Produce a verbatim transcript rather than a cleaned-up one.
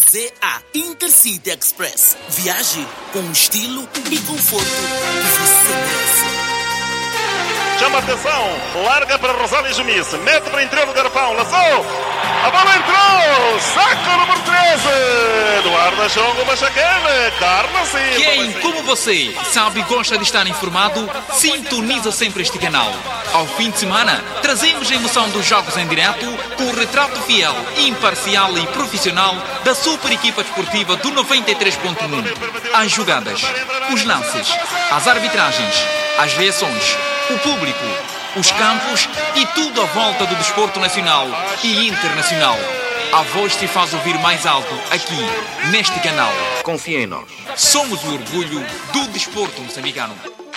Z A Intercity Express. Viaje com estilo e conforto que você merece. Chama a atenção, larga para Rosália Jumice, mete para interior do garrafão, laçou, a bola entrou, saca o número treze, Eduardo Chongo Machaquele, Carla Silva. Quem, como você, sabe e gosta de estar informado, sintoniza sempre este canal. Ao fim de semana, trazemos a emoção dos jogos em direto com o retrato fiel, imparcial e profissional da super equipa desportiva do noventa e três ponto um. As jogadas, os lances, as arbitragens, as reações, o público, os campos e tudo à volta do desporto nacional e internacional. A voz se faz ouvir mais alto aqui, neste canal. Confia em nós. Somos o orgulho do desporto moçambicano.